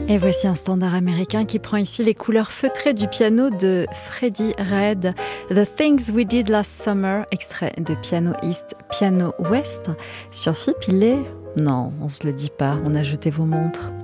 Et voici un standard américain qui prend ici les couleurs feutrées du piano de Freddie Redd. The Things We Did Last Summer, extrait de Piano East, Piano West. Sur FIP, il est... Non, on se le dit pas, on a jeté vos montres.